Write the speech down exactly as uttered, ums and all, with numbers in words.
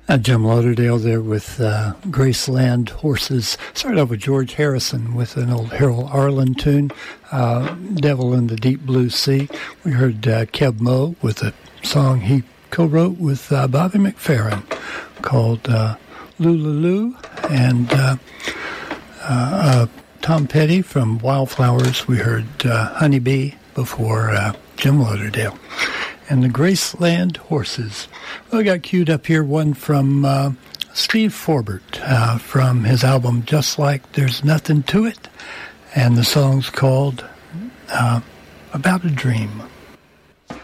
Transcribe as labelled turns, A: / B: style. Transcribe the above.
A: Uh, Jim Lauderdale there with uh, Graceland Horses. Started off with George Harrison with an old Harold Arlen tune, uh, Devil in the Deep Blue Sea. We heard uh, Keb Mo with a song he co-wrote with uh, Bobby McFerrin called uh, Lulu. And uh, uh, uh, Tom Petty from Wildflowers. We heard uh, Honeybee before uh, Jim Lauderdale. And the Graceland Horses. Well, I got queued up here one from uh, Steve Forbert uh, from his album Just Like There's Nothing to It. And the song's called uh, About a Dream.